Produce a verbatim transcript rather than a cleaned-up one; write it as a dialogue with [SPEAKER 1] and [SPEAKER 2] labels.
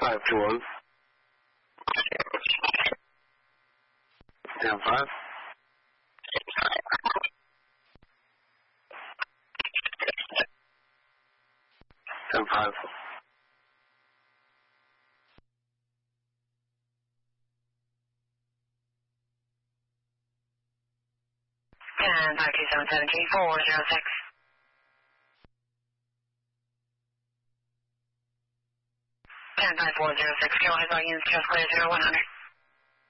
[SPEAKER 1] five two one. Stand five. Stand five.
[SPEAKER 2] And five two seven seven three four zero six. And five four zero six, Carolina Volumes, just clear zero one hundred.